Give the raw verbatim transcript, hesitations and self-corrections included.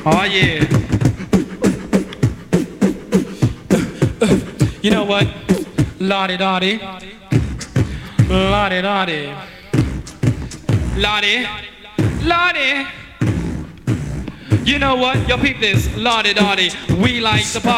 Oh yeah. You know what? Lottie Dottie. Lottie Dottie. Lottie. Lottie. You know what? Yo, peep this. Lottie Dottie. We like to party.